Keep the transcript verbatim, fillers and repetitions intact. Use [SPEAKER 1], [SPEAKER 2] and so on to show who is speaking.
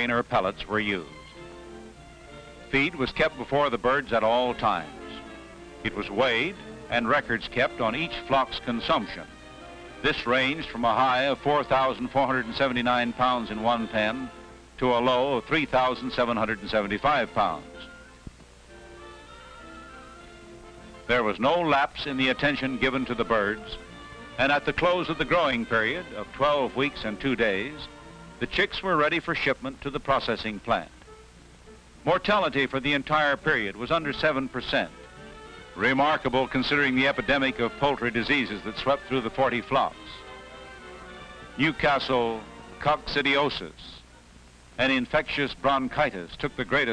[SPEAKER 1] grain or pellets were used. Feed was kept before the birds at all times. It was weighed and records kept on each flock's consumption. This ranged from a high of four thousand four hundred seventy-nine pounds in one pen to a low of three thousand seven hundred seventy-five pounds. There was no lapse in the attention given to the birds, and at the close of the growing period of twelve weeks and two days, the chicks were ready for shipment to the processing plant. Mortality for the entire period was under seven percent. Remarkable considering the epidemic of poultry diseases that swept through the forty flocks. Newcastle coccidiosis, an infectious bronchitis, took the greatest